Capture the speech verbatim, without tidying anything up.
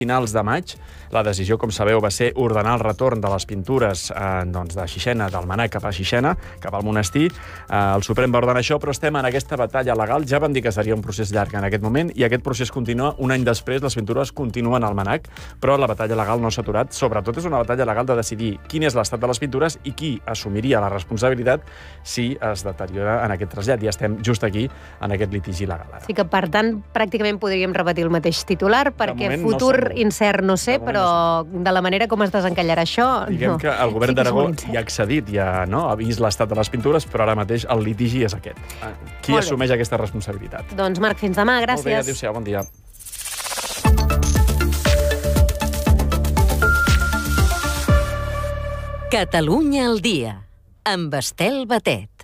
finals de maig. La decisió, com sabeu, va ser ordenar el retorn de les pintures eh, doncs de Xixena, del Mnac cap a Xixena, cap al monestir. Eh, el Suprem va ordenar això, però estem en aquesta batalla legal. Ja vam dir que seria un procés llarg en aquest moment, i aquest procés continua un any després. Les pintures continuen al Mnac, però la batalla legal no s'ha aturat. Sobretot és una batalla legal de decidir quin és l'estat de les pintures i qui assumiria la responsabilitat si es deteriora en aquest trasllat. I estem just aquí, en aquest litigi legal. Ara. Sí que, per tant, pràcticament podríem repetir el mateix titular, perquè futur no incert no sé, però no de la manera com es desencallarà això... Diguem no. que el govern sí d'Aragó hi ha accedit, ja no? Ha vist l'estat de les pintures, però ara mateix el litigi és aquest. Qui assumeix aquesta responsabilitat? Doncs Marc, fins demà, gràcies. Molt bé, adéu-siau, bon dia. Catalunya al dia, amb Estel Batet.